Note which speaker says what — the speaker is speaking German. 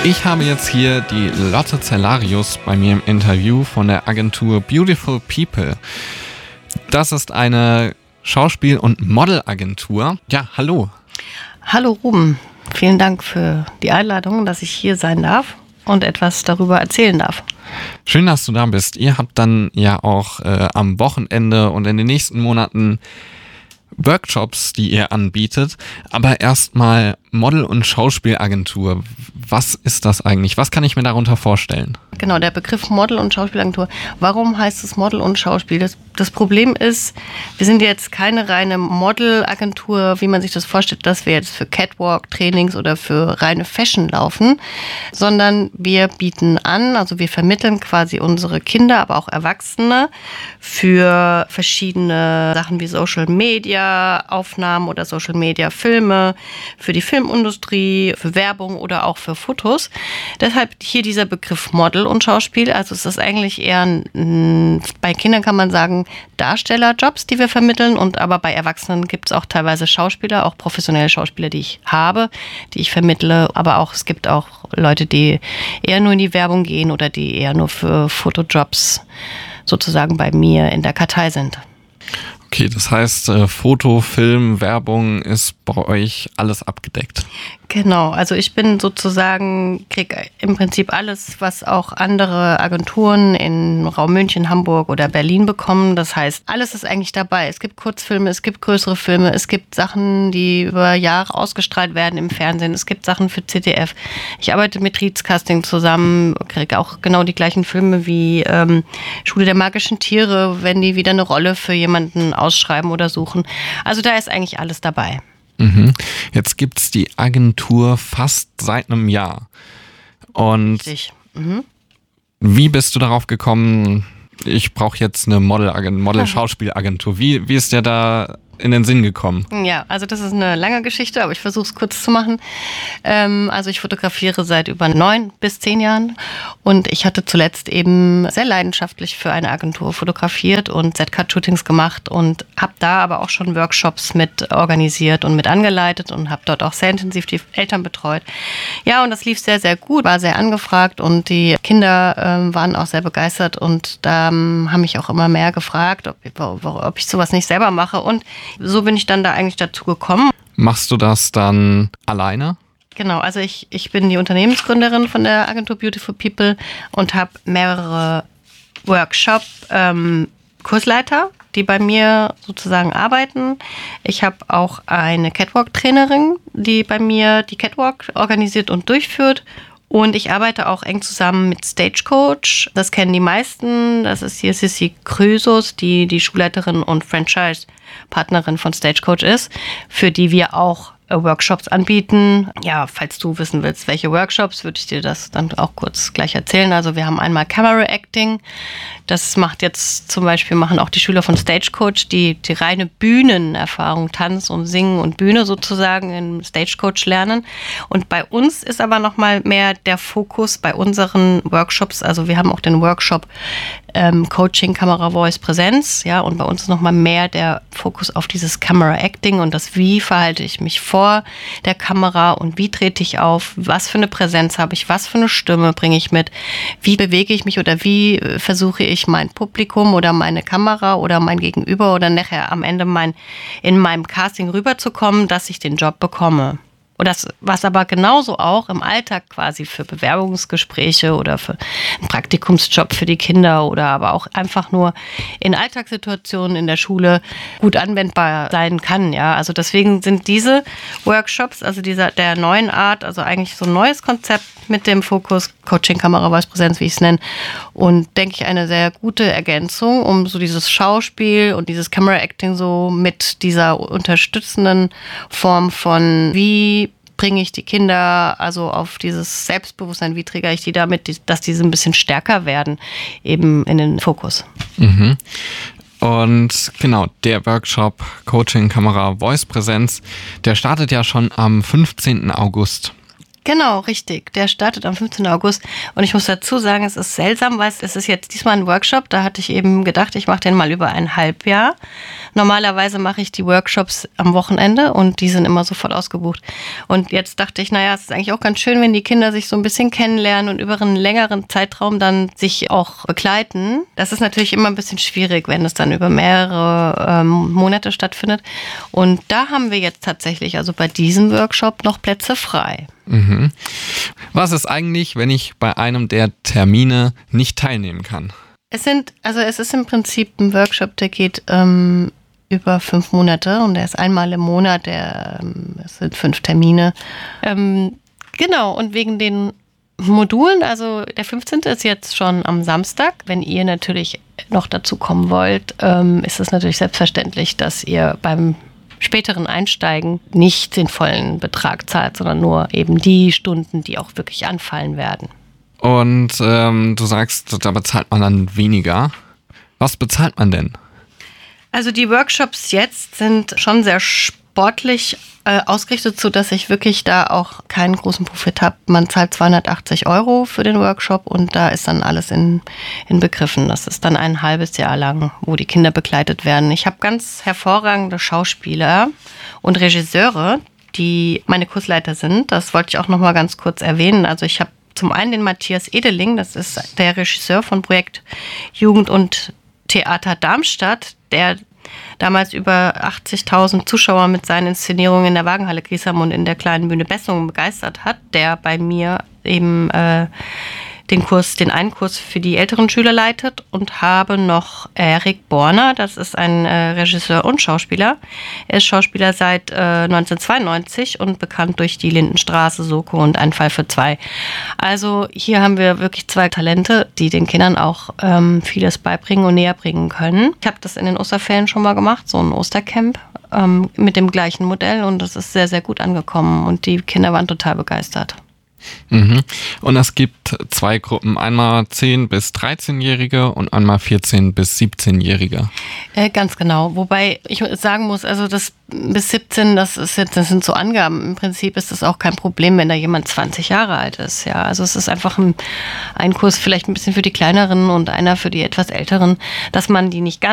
Speaker 1: Ich habe jetzt hier die Lotte Zellarius bei mir im Interview von der Agentur Beautiful People. Das ist eine Schauspiel- und Modelagentur. Ja, hallo.
Speaker 2: Hallo Ruben, vielen Dank für die Einladung, dass ich hier sein darf und etwas darüber erzählen darf.
Speaker 1: Schön, dass du da bist. Ihr habt dann ja auch am Wochenende und in den nächsten Monaten Workshops, die ihr anbietet. Aber erstmal Model- und Schauspielagentur. Was ist das eigentlich? Was kann ich mir darunter vorstellen?
Speaker 2: Genau, der Begriff Model- und Schauspielagentur. Warum heißt es Model und Schauspiel? Das Problem ist, wir sind jetzt keine reine Modelagentur, wie man sich das vorstellt, dass wir jetzt für Catwalk-Trainings oder für reine Fashion laufen, sondern wir bieten an, also wir vermitteln quasi unsere Kinder, aber auch Erwachsene für verschiedene Sachen wie Social-Media-Aufnahmen oder Social-Media-Filme, für die Filmindustrie, für Werbung oder auch für Fotos. Deshalb hier dieser Begriff Model und Schauspiel. Also es ist eigentlich eher, bei Kindern kann man sagen, Darstellerjobs, die wir vermitteln. Und aber bei Erwachsenen gibt es auch teilweise Schauspieler, auch professionelle Schauspieler, die ich habe, die ich vermittle. Aber auch es gibt auch Leute, die eher nur in die Werbung gehen oder die eher nur für Fotojobs sozusagen bei mir in der Kartei sind.
Speaker 1: Okay, das heißt, Foto, Film, Werbung ist bei euch alles abgedeckt.
Speaker 2: Genau, also ich bin sozusagen, kriege im Prinzip alles, was auch andere Agenturen in Raum München, Hamburg oder Berlin bekommen. Das heißt, alles ist eigentlich dabei. Es gibt Kurzfilme, es gibt größere Filme, es gibt Sachen, die über Jahre ausgestrahlt werden im Fernsehen. Es gibt Sachen für ZDF. Ich arbeite mit Rietz-Casting zusammen, kriege auch genau die gleichen Filme wie Schule der magischen Tiere, wenn die wieder eine Rolle für jemanden ausschreiben oder suchen. Also da ist eigentlich alles dabei.
Speaker 1: Jetzt gibt's die Agentur fast seit einem Jahr. Und
Speaker 2: Richtig.
Speaker 1: Wie bist du darauf gekommen, ich brauche jetzt eine Model-Schauspielagentur? Wie ist dir da in den Sinn gekommen?
Speaker 2: Ja, also das ist eine lange Geschichte, aber ich versuche es kurz zu machen. Also ich fotografiere seit über 9 bis 10 Jahren und ich hatte zuletzt eben sehr leidenschaftlich für eine Agentur fotografiert und Set-Cut-Shootings gemacht und habe da aber auch schon Workshops mit organisiert und mit angeleitet und habe dort auch sehr intensiv die Eltern betreut. Ja, und das lief sehr, sehr gut, war sehr angefragt und die Kinder waren auch sehr begeistert und da haben mich auch immer mehr gefragt, ob ich sowas nicht selber mache und so bin ich dann da eigentlich dazu gekommen.
Speaker 1: Machst du das dann alleine?
Speaker 2: Genau, also ich bin die Unternehmensgründerin von der Agentur Beautiful People und habe mehrere Workshop-Kursleiter, die bei mir sozusagen arbeiten. Ich habe auch eine Catwalk-Trainerin, die bei mir die Catwalk organisiert und durchführt. Und ich arbeite auch eng zusammen mit Stagecoach. Das kennen die meisten. Das ist hier Sissi Krösus, die Schulleiterin und Franchise-Partnerin von Stagecoach ist, für die wir auch Workshops anbieten. Ja, falls du wissen willst, welche Workshops, würde ich dir das dann auch kurz gleich erzählen. Also wir haben einmal Camera Acting. Das macht jetzt zum Beispiel, machen auch die Schüler von Stagecoach, die reine Bühnenerfahrung, Tanz und Singen und Bühne sozusagen im Stagecoach lernen. Und bei uns ist aber nochmal mehr der Fokus bei unseren Workshops. Also wir haben auch den Workshop Coaching, Kamera, Voice, Präsenz. Ja, und bei uns ist nochmal mehr der Fokus auf dieses Camera Acting und das Wie verhalte ich mich vor der Kamera und wie trete ich auf, was für eine Präsenz habe ich, was für eine Stimme bringe ich mit, wie bewege ich mich oder wie versuche ich mein Publikum oder meine Kamera oder mein Gegenüber oder nachher am Ende in meinem Casting rüberzukommen, dass ich den Job bekomme. Und das, was aber genauso auch im Alltag quasi für Bewerbungsgespräche oder für einen Praktikumsjob für die Kinder oder aber auch einfach nur in Alltagssituationen in der Schule gut anwendbar sein kann. Ja, also deswegen sind diese Workshops, also der neuen Art, also eigentlich so ein neues Konzept mit dem Fokus Coaching, Kamera, Voice, Präsenz, wie ich es nenne. Und denke ich eine sehr gute Ergänzung, um so dieses Schauspiel und dieses Camera Acting so mit dieser unterstützenden Form von wie bringe ich die Kinder also auf dieses Selbstbewusstsein, wie triggere ich die damit, dass diese ein bisschen stärker werden, eben in den Fokus.
Speaker 1: Und genau, der Workshop Coaching, Kamera, Voice Präsenz, der startet ja schon am 15. August.
Speaker 2: Genau, richtig. Der startet am 15. August. Und ich muss dazu sagen, es ist seltsam, weil es ist jetzt diesmal ein Workshop. Da hatte ich eben gedacht, ich mache den mal über ein Halbjahr. Normalerweise mache ich die Workshops am Wochenende und die sind immer sofort ausgebucht. Und jetzt dachte ich, naja, es ist eigentlich auch ganz schön, wenn die Kinder sich so ein bisschen kennenlernen und über einen längeren Zeitraum dann sich auch begleiten. Das ist natürlich immer ein bisschen schwierig, wenn es dann über mehrere Monate stattfindet. Und da haben wir jetzt tatsächlich, also bei diesem Workshop, noch Plätze frei.
Speaker 1: Mhm. Was ist eigentlich, wenn ich bei einem der Termine nicht teilnehmen kann?
Speaker 2: Es ist im Prinzip ein Workshop, der geht über 5 Monate und der ist einmal im Monat, es sind 5 Termine. Genau, und wegen den Modulen, also der 15. ist jetzt schon am Samstag. Wenn ihr natürlich noch dazu kommen wollt, ist es natürlich selbstverständlich, dass ihr beim späteren Einsteigen nicht den vollen Betrag zahlt, sondern nur eben die Stunden, die auch wirklich anfallen werden.
Speaker 1: Und du sagst, da bezahlt man dann weniger. Was bezahlt man denn?
Speaker 2: Also die Workshops jetzt sind schon sehr sportlich ausgerichtet, sodass ich wirklich da auch keinen großen Profit habe. Man zahlt 280 € für den Workshop und da ist dann alles in Begriffen. Das ist dann ein halbes Jahr lang, wo die Kinder begleitet werden. Ich habe ganz hervorragende Schauspieler und Regisseure, die meine Kursleiter sind. Das wollte ich auch noch mal ganz kurz erwähnen. Also ich habe zum einen den Matthias Edeling, das ist der Regisseur von Projekt Jugend und Theater Darmstadt, der damals über 80.000 Zuschauer mit seinen Inszenierungen in der Wagenhalle Griesham und in der kleinen Bühne Bessungen begeistert hat, der bei mir eben den einen Kurs für die älteren Schüler leitet, und habe noch Erik Borner, das ist ein Regisseur und Schauspieler. Er ist Schauspieler seit 1992 und bekannt durch die Lindenstraße, Soko und Ein Fall für zwei. Also hier haben wir wirklich 2 Talente, die den Kindern auch vieles beibringen und näher bringen können. Ich habe das in den Osterferien schon mal gemacht, so ein Ostercamp mit dem gleichen Modell, und das ist sehr, sehr gut angekommen und die Kinder waren total begeistert.
Speaker 1: Mhm. Und es gibt 2 Gruppen, einmal 10- bis 13-Jährige und einmal 14- bis 17-Jährige.
Speaker 2: Ganz genau, wobei ich sagen muss, also das bis 17, das sind so Angaben. Im Prinzip ist das auch kein Problem, wenn da jemand 20 Jahre alt ist. Ja, also es ist einfach ein Kurs vielleicht ein bisschen für die Kleineren und einer für die etwas Älteren, dass man die nicht ganz